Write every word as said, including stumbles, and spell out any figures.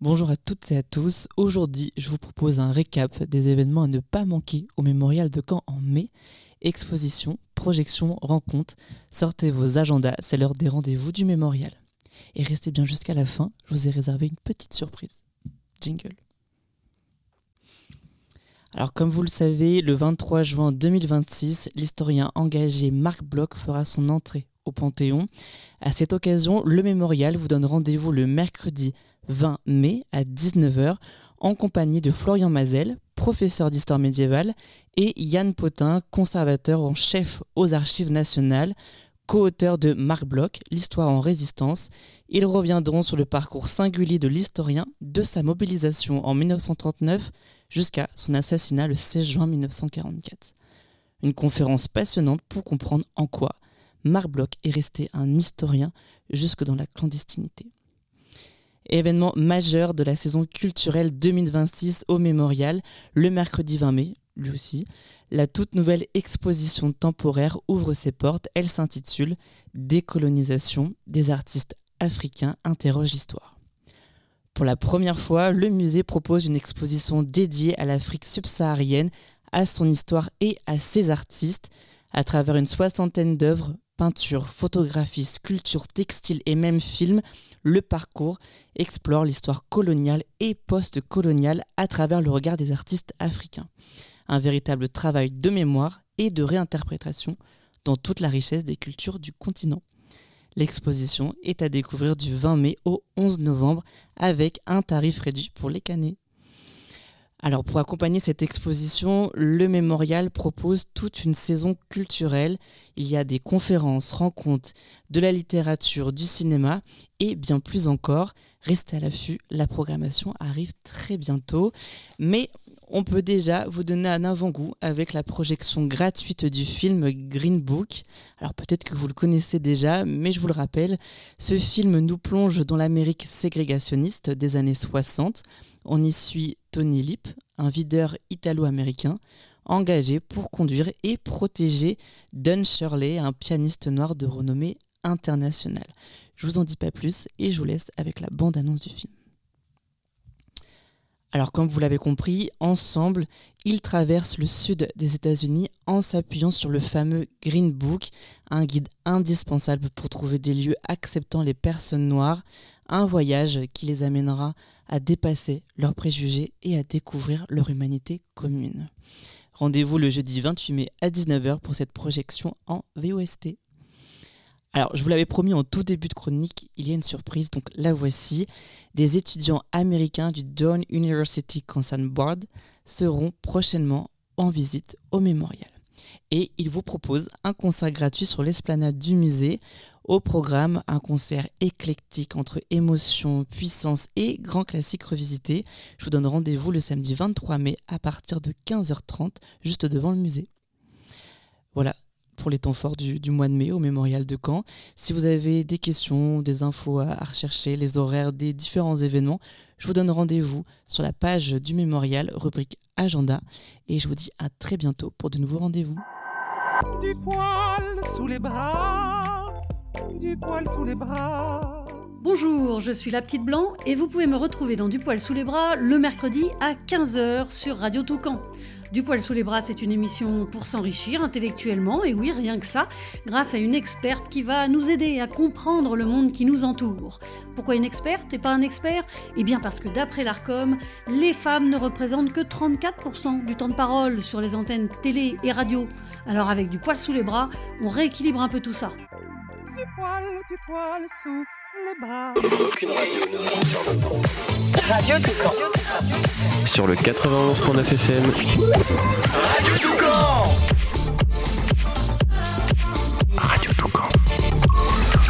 Bonjour à toutes et à tous. Aujourd'hui, je vous propose un récap des événements à ne pas manquer au Mémorial de Caen en mai. Exposition, projection, rencontres. Sortez vos agendas, c'est l'heure des rendez-vous du Mémorial. Et restez bien jusqu'à la fin, je vous ai réservé une petite surprise. Jingle. Alors comme vous le savez, le vingt-trois juin deux mille vingt-six, l'historien engagé Marc Bloch fera son entrée au Panthéon. À cette occasion, le Mémorial vous donne rendez-vous le mercredi vingt mai à dix-neuf heures en compagnie de Florian Mazel, professeur d'histoire médiévale, et Yann Potin, conservateur en chef aux Archives nationales, co-auteur de Marc Bloch, l'histoire en résistance. Ils reviendront sur le parcours singulier de l'historien, de sa mobilisation en dix-neuf cent trente-neuf jusqu'à son assassinat le seize juin mille neuf cent quarante-quatre. Une conférence passionnante pour comprendre en quoi Marc Bloch est resté un historien jusque dans la clandestinité. Événement majeur de la saison culturelle deux mille vingt-six au Mémorial, le mercredi vingt mai, lui aussi, la toute nouvelle exposition temporaire ouvre ses portes. Elle s'intitule « Décolonisation des artistes africains interroge l'histoire ». Pour la première fois, le musée propose une exposition dédiée à l'Afrique subsaharienne, à son histoire et à ses artistes, à travers une soixantaine d'œuvres, peintures, photographies, sculptures, textiles et même films. Le parcours explore l'histoire coloniale et post-coloniale à travers le regard des artistes africains. Un véritable travail de mémoire et de réinterprétation dans toute la richesse des cultures du continent. L'exposition est à découvrir du vingt mai au onze novembre avec un tarif réduit pour les canets. Alors pour accompagner cette exposition, le Mémorial propose toute une saison culturelle. Il y a des conférences, rencontres, de la littérature, du cinéma et bien plus encore. Restez à l'affût, la programmation arrive très bientôt. Mais on peut déjà vous donner un avant-goût avec la projection gratuite du film Green Book. Alors peut-être que vous le connaissez déjà, mais je vous le rappelle, ce film nous plonge dans l'Amérique ségrégationniste des années soixante. On y suit Tony Lip, un videur italo-américain, engagé pour conduire et protéger Don Shirley, un pianiste noir de renommée internationale. Je vous en dis pas plus et je vous laisse avec la bande-annonce du film. Alors comme vous l'avez compris, ensemble, ils traversent le sud des États-Unis en s'appuyant sur le fameux Green Book, un guide indispensable pour trouver des lieux acceptant les personnes noires, un voyage qui les amènera à dépasser leurs préjugés et à découvrir leur humanité commune. Rendez-vous le jeudi vingt-huit mai à dix-neuf heures pour cette projection en V O S T. Alors, je vous l'avais promis en tout début de chronique, il y a une surprise, donc la voici. Des étudiants américains du Doane University Concern Board seront prochainement en visite au Mémorial. Et ils vous proposent un concert gratuit sur l'esplanade du musée. Au programme, un concert éclectique entre émotion, puissance et grands classiques revisités. Je vous donne rendez-vous le samedi vingt-trois mai à partir de quinze heures trente, juste devant le musée. Voilà pour les temps forts du, du mois de mai au Mémorial de Caen. Si vous avez des questions, des infos à, à rechercher, les horaires des différents événements, je vous donne rendez-vous sur la page du Mémorial, rubrique Agenda. Et je vous dis à très bientôt pour de nouveaux rendez-vous. Du poil sous les bras, du poil sous les bras. Bonjour, je suis la Petite Blanc et vous pouvez me retrouver dans Du poil sous les bras le mercredi à quinze heures sur Radio Toucan. Du poil sous les bras, c'est une émission pour s'enrichir intellectuellement, et oui, rien que ça, grâce à une experte qui va nous aider à comprendre le monde qui nous entoure. Pourquoi une experte et pas un expert ? Eh bien parce que d'après l'Arcom, les femmes ne représentent que trente-quatre pour cent du temps de parole sur les antennes télé et radio. Alors avec Du poil sous les bras, on rééquilibre un peu tout ça. Du poil, du poil sous les bras. Aucune radio ne nous concerne autant. Radio Toucan. Sur le quatre-vingt-onze virgule neuf F M. Radio Toucan.